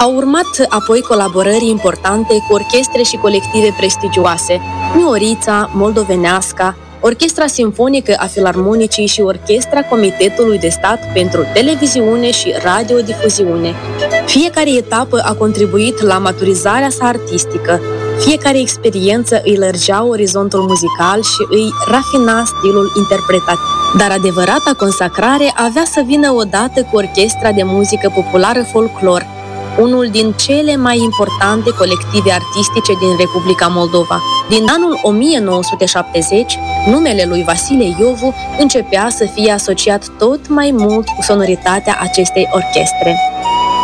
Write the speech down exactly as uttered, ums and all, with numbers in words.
Au urmat apoi colaborări importante cu orchestre și colective prestigioase, Miorița, Moldoveneasca, Orchestra Simfonică a Filarmonicii și Orchestra Comitetului de Stat pentru Televiziune și Radiodifuziune. Fiecare etapă a contribuit la maturizarea sa artistică, fiecare experiență îi lărgea orizontul muzical și îi rafina stilul interpretativ. Dar adevărata consacrare avea să vină odată cu Orchestra de Muzică Populară Folclor, unul din cele mai importante colective artistice din Republica Moldova. Din anul o mie nouă sute șaptezeci, numele lui Vasile Iovu începea să fie asociat tot mai mult cu sonoritatea acestei orchestre.